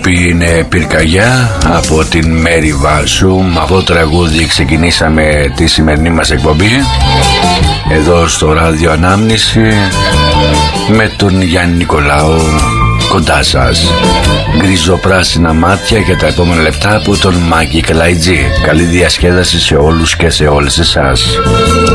κοπή είναι πυρκαγιά από την Μέρη Βάσου. Με αυτό το τραγούδι ξεκινήσαμε τη σημερινή μας εκπομπή εδώ στο Ράδιο Ανάμνηση με τον Γιάννη Νικολάου κοντά σας. Γκριζοπράσινα μάτια για τα επόμενα λεπτά από τον Μάκη Καλαϊτζή. Καλή διασκέδαση σε όλους και σε όλες εσάς.